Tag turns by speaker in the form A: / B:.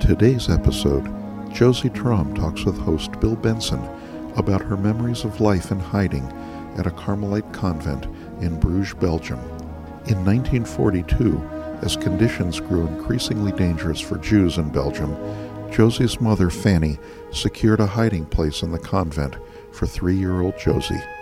A: today's episode, Josie Trom talks with host Bill Benson about her memories of life in hiding at a Carmelite convent in Bruges, Belgium. In 1942, as conditions grew increasingly dangerous for Jews in Belgium, Josie's mother, Fanny, secured a hiding place in the convent for 3-year-old Josie.